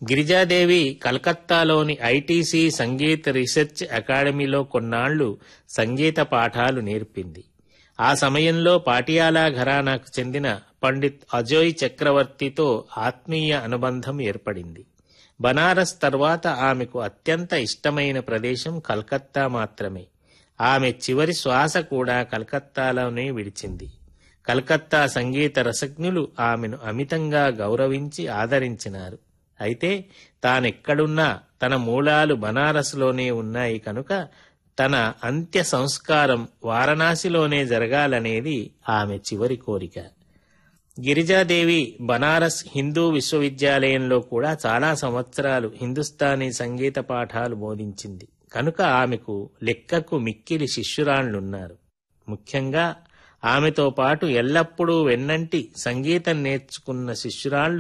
Girija Devi కలకత్తాలోని ITC సంగీత research అకాడమీలో కొన్నాళ్లు సంగీత పాఠాలు నేర్పింది. ఆ సమయంలో పాటియాలా ఘరానాకు చెందిన పండిత్ అజోయ్ చక్రవర్తితో ఆత్మీయ అనుబంధం ఏర్పడింది. బనారస్ తర్వాత ఆమెకు అత్యంత ఇష్టమైన ప్రదేశం కలకత్తా మాత్రమే. ఆమె చివరి శ్వాస కూడా కలకత్తాలోనే విడిచింది. కలకత్తా సంగీత రసజ్ఞులు ఆమెను అమితంగా గౌరవించి ఆదరించినారు. అయితే తానెక్కడున్నా తన మూలాలు బనారస్లోనే ఉన్నాయి కనుక తన అంత్య సంస్కారం వారణాసిలోనే జరగాలనేది ఆమె చివరి కోరిక. గిరిజాదేవి బనారస్ హిందూ విశ్వవిద్యాలయంలో కూడా చాలా సంవత్సరాలు హిందుస్థానీ సంగీత పాఠాలు బోధించింది కనుక ఆమెకు లెక్కకు మిక్కిలి శిష్యురాళ్లున్నారు. ముఖ్యంగా ఆమెతో పాటు ఎల్లప్పుడూ వెన్నంటి సంగీతం నేర్చుకున్న శిష్యురాళ్లు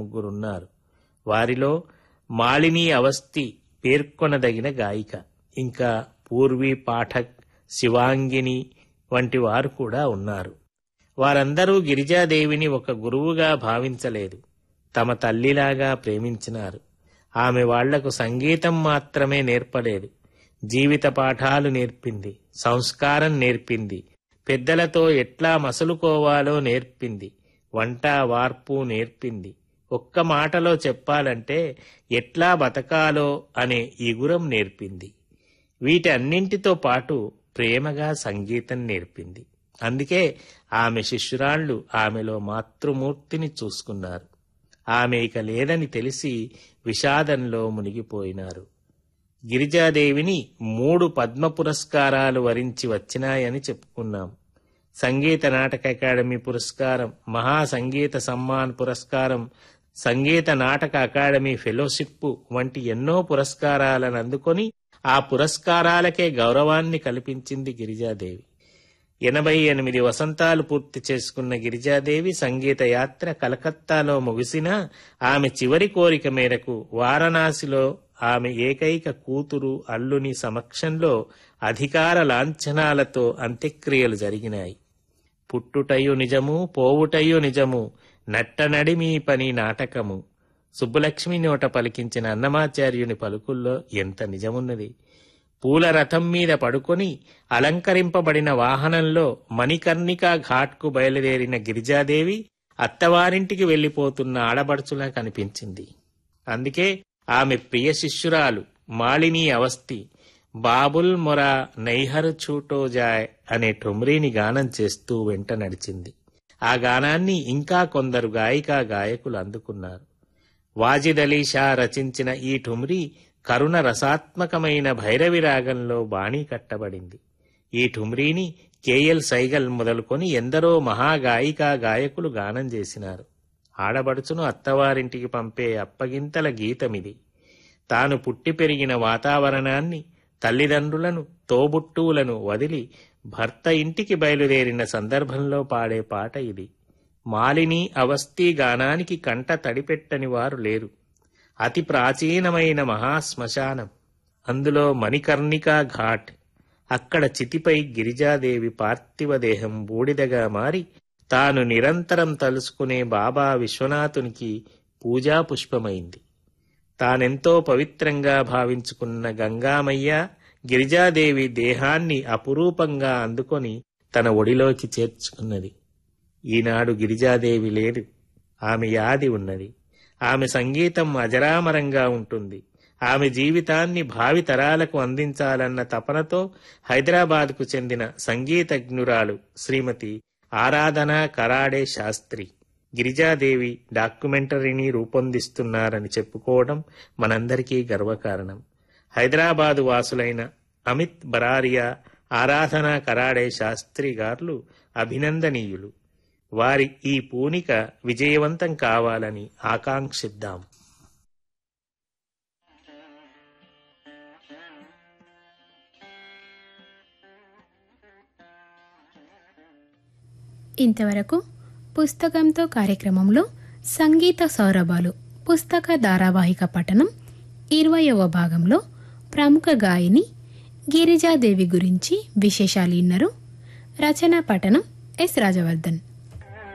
2-3 వారిలో మాలిని అవస్థి పేర్కొనదగిన గాయిక. ఇంకా పూర్వీ పాఠక్, శివాంగిని వంటి వారు కూడా ఉన్నారు. వారందరూ గిరిజాదేవిని ఒక గురువుగా భావించలేదు, తమ తల్లిలాగా ప్రేమించినారు. ఆమె వాళ్లకు సంగీతం మాత్రమే నేర్పలేదు, జీవిత పాఠాలు నేర్పింది, సంస్కారం నేర్పింది, పెద్దలతో ఎట్లా మసలుకోవాలో నేర్పింది, వంట వార్పు నేర్పింది. ఒక్క మాటలో చెప్పాలంటే ఎట్లా బతకాలో అనే ఇగురం నేర్పింది. వీటన్నింటితో పాటు ప్రేమగా సంగీతం నేర్పింది. అందుకే ఆమె శిష్యురాళ్లు ఆమెలో మాతృమూర్తిని చూసుకున్నారు. ఆమె ఇక లేదని తెలిసి విషాదంలో మునిగిపోయినారు. గిరిజాదేవిని 3 పద్మ పురస్కారాలు వరించి వచ్చినాయని చెప్పుకున్నాం. సంగీత నాటక అకాడమీ పురస్కారం, మహాసంగీత సమ్మాన్ పురస్కారం, సంగీత నాటక అకాడమీ ఫెలోషిప్ వంటి ఎన్నో పురస్కారాలను అందుకొని ఆ పురస్కారాలకే గౌరవాన్ని కల్పించింది గిరిజాదేవి. 88 వసంతాలు పూర్తి చేసుకున్న గిరిజాదేవి సంగీత యాత్ర కలకత్తాలో ముగిసినా ఆమె చివరి కోరిక మేరకు వారణాసిలో ఆమె ఏకైక కూతురు అల్లుని సమక్షంలో అధికార లాంఛనాలతో అంత్యక్రియలు జరిగినాయి. పుట్టుటయు నిజము, పోవుటయు నిజము, నట్టనడిమి పని నాటకము. సుబ్బలక్ష్మి నోట పలికించిన అన్నమాచార్యుని పలుకుల్లో ఎంత నిజమున్నది. పూల రథం మీద పడుకొని అలంకరింపబడిన వాహనంలో మణికర్ణికా ఘాట్కు బయలుదేరిన గిరిజాదేవి అత్తవారింటికి వెళ్లిపోతున్న ఆడబడుచులా కనిపించింది. అందుకే ఆమె ప్రియ శిష్యురాలు మాలిని అవస్థి బాబుల్ మొరా నైహర్ ఛూటో జాయ్ అనే ఠుమ్రీని గానం చేస్తూ వెంట నడిచింది. ఆ గానాన్ని ఇంకా కొందరు గాయికా గాయకులు అందుకున్నారు. వాజిద్ అలీ షా రచించిన ఈ ఠుమ్రీ కరుణ రసాత్మకమైన భైరవి రాగంలో బాణీ కట్టబడింది. ఈ ఠుమ్రీని కేఎల్ సైగల్ మొదలుకొని ఎందరో మహాగాయికా గాయకులు గానం చేసినారు. ఆడబడుచును అత్తవారింటికి పంపే అప్పగింతల గీతమిది. తాను పుట్టి పెరిగిన వాతావరణాన్ని, తల్లిదండ్రులను, తోబుట్టువులను వదిలి భర్త ఇంటికి బయలుదేరిన సందర్భంలో పాడే పాట ఇది. మాలిని అవస్థీ గానానికి కంట తడిపెట్టని వారు లేరు. అతి ప్రాచీనమైన మహాశ్మశానం, అందులో మణికర్ణికా ఘాట్. అక్కడ చితిపై గిరిజాదేవి పార్థివ దేహం బూడిదగా మారి తాను నిరంతరం తలుసుకునే బాబా విశ్వనాథునికి పూజా పుష్పమైంది. తానెంతో పవిత్రంగా భావించుకున్న గంగామయ్య గిరిజాదేవి దేహాన్ని అపురూపంగా అందుకొని తన ఒడిలోకి చేర్చుకున్నది. ఈనాడు గిరిజాదేవి లేదు, ఆమె యాది ఉన్నది. ఆమె సంగీతం అజరామరంగా ఉంటుంది. ఆమె జీవితాన్ని భావితరాలకు అందించాలన్న తపనతో హైదరాబాద్కు చెందిన సంగీతజ్ఞురాలు శ్రీమతి ఆరాధనా కరాడే శాస్త్రి గిరిజాదేవి డాక్యుమెంటరీని రూపొందిస్తున్నారని చెప్పుకోవడం మనందరికీ గర్వకారణం. హైదరాబాదు వాసులైన అమిత్ బరారియా, ఆరాధనా కరాడే శాస్త్రి గారు అభినందనీయులు. వారి ఈ పూనిక విజయవంతం కావాలని ఆకాంక్షిద్దాం. ఇంతవరకు పుస్తకంతో కార్యక్రమంలో సంగీత సౌరభాలు పుస్తక ధారావాహిక పఠనం 20వ భాగంలో ప్రముఖ గాయని గిరిజాదేవి గురించి విశేషాలు ఇన్నరు. రచనా పఠనం ఎస్ రాజవర్ధన్.